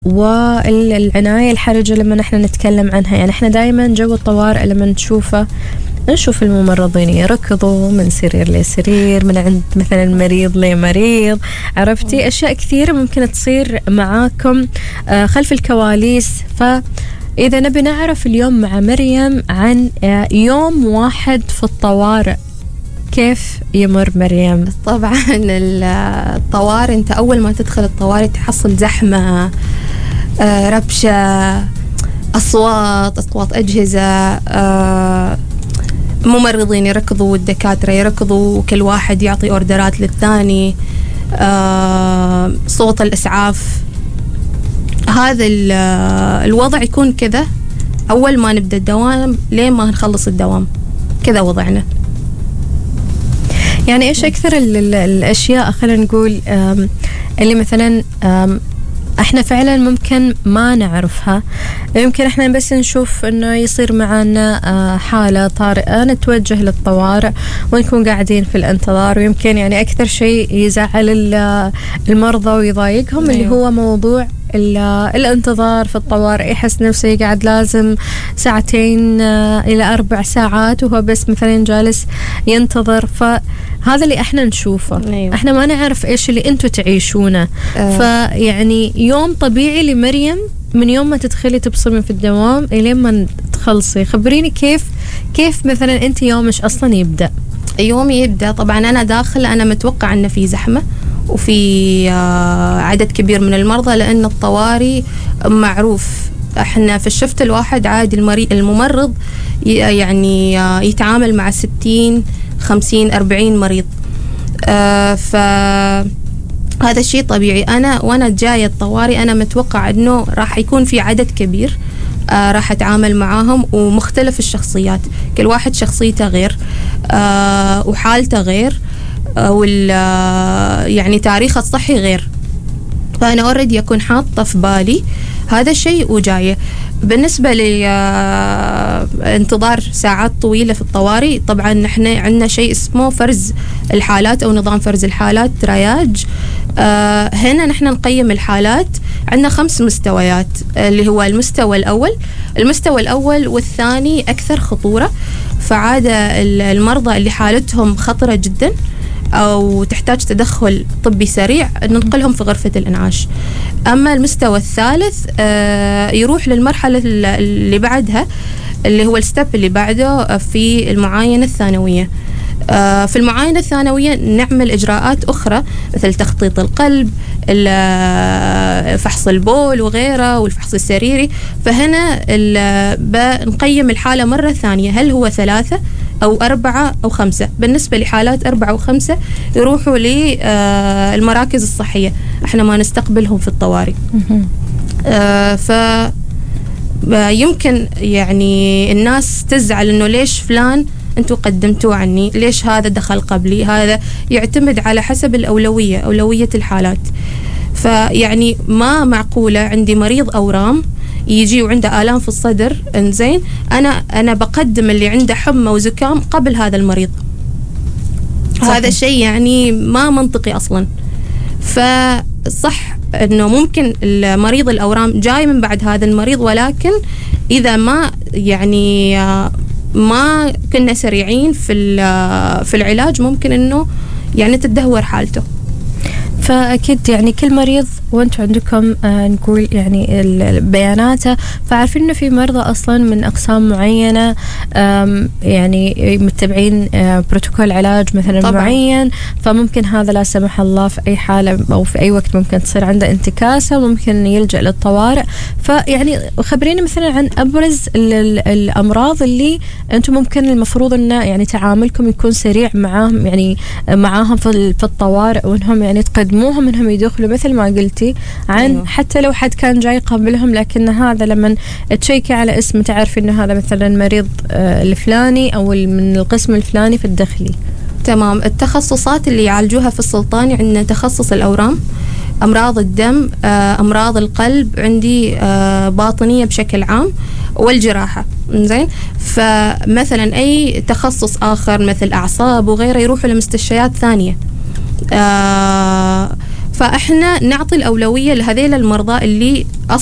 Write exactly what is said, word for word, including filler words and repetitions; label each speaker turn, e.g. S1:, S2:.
S1: والعناية الحرجة لما نحن نتكلم عنها. يعني احنا دائما جو الطوارئ لما نشوفه نشوف الممرضين يركضوا من سرير لسرير، من عند مثلا مريض لمريض، عرفتي أشياء كثيرة ممكن تصير معاكم خلف الكواليس. فإذا نبي نعرف اليوم مع مريم عن يوم واحد في الطوارئ، كيف يمر مريم؟
S2: طبعا الطوارئ انت اول ما تدخل الطوارئ تحصل زحمة، ربشة، اصوات اصوات اجهزة، ممرضين يركضوا والدكاترة يركضوا وكل واحد يعطي اوردرات للثاني، صوت الاسعاف. هذا الوضع يكون كذا اول ما نبدأ الدوام لين ما نخلص الدوام، كذا وضعنا.
S1: يعني إيش أكثر ال ال الأشياء خلينا نقول اللي مثلا إحنا فعلا ممكن ما نعرفها، يمكن إحنا بس نشوف إنه يصير معنا حالة طارئة نتوجه للطوارئ ونكون قاعدين في الانتظار، ويمكن يعني أكثر شيء يزعل المرضى ويضايقهم اللي هو موضوع الانتظار في الطوارئ. يحس نفسه قاعد لازم ساعتين إلى أربع ساعات وهو بس مثلا جالس ينتظر. فهذا اللي احنا نشوفه. أيوة. احنا ما نعرف ايش اللي انتوا تعيشونه. أه. فيعني يوم طبيعي لمريم من يوم ما تدخلي تبصمي في الدوام إلى ما تخلصي، خبريني كيف كيف مثلا انت يومش اصلا يبدأ؟
S2: يومي يبدأ طبعا انا داخل، انا متوقع انه في زحمة وفي عدد كبير من المرضى، لأن الطوارئ معروف احنا في الشفت الواحد عادي المريض الممرض يعني يتعامل مع ستين خمسين أربعين مريض. اه فهذا شيء طبيعي. أنا وأنا جاية الطوارئ أنا متوقع أنه راح يكون في عدد كبير، آه راح أتعامل معاهم، ومختلف الشخصيات، كل واحد شخصيته غير، آه وحالته غير، وال يعني تاريخه الصحي غير. فأنا أوريدي أكون حاطة في بالي هذا الشيء وجاية. بالنسبة لانتظار ساعات طويلة في الطوارئ، طبعا نحن عندنا شيء اسمه فرز الحالات أو نظام فرز الحالات ترياج. آه هنا نحن نقيم الحالات، عندنا خمس مستويات اللي هو المستوى الأول. المستوى الأول والثاني أكثر خطورة، فعادة المرضى اللي حالتهم خطرة جدا أو تحتاج تدخل طبي سريع ننقلهم في غرفة الإنعاش. أما المستوى الثالث آه يروح للمرحلة اللي بعدها اللي هو الستيب اللي بعده في المعاينة الثانوية. آه في المعاينة الثانوية نعمل إجراءات أخرى مثل تخطيط القلب، فحص البول وغيره، والفحص السريري. فهنا بنقيم الحالة مرة ثانية هل هو ثلاثة أو أربعة أو خمسة. بالنسبة لحالات أربعة وخمسة يروحوا للمراكز الصحية، احنا ما نستقبلهم في الطوارئ. آه ف يمكن يعني الناس تزعل إنه ليش فلان أنتوا قدمتوا عني، ليش هذا دخل قبلي. هذا يعتمد على حسب الأولوية، أولوية الحالات. فيعني ما معقولة عندي مريض أورام يجي وعنده آلام في الصدر، انزين أنا أنا بقدم اللي عنده حمى وزكام قبل هذا المريض. صحيح. هذا شيء يعني ما منطقي أصلا. فصح إنه ممكن المريض الأورام جاي من بعد هذا المريض، ولكن إذا ما يعني ما كنا سريعين في في العلاج ممكن إنه يعني تدهور حالته.
S1: فأكيد يعني كل مريض وانتم عندكم آه نقول يعني البياناته، فعارفين انه في مرضى اصلا من اقسام معينه يعني متبعين آه بروتوكول علاج مثلا طبعا. معين، فممكن هذا لا سمح الله في اي حاله او في اي وقت ممكن تصير عنده انتكاسه، ممكن يلجأ للطوارئ. فيعني خبريني مثلا عن ابرز ال ال الامراض اللي انتم ممكن المفروض انه يعني تعاملكم يكون سريع معاهم، يعني معاهم في في الطوارئ، وانهم يعني تقدموهم انهم يدخلوا مثل ما قلتي عن أيوه. حتى لو حد كان جاي قبلهم، لكن هذا لما تشيكي على اسم تعرفي انه هذا مثلا مريض الفلاني او من القسم الفلاني في الداخلي.
S2: تمام. التخصصات اللي يعالجوها في السلطاني عندنا تخصص الأورام، أمراض الدم، أمراض القلب، عندي باطنية بشكل عام، والجراحة. زين. فمثلا أي تخصص آخر مثل أعصاب وغيره يروحوا لمستشفيات ثانية. فإحنا نعطي الأولوية لهذيل المرضى اللي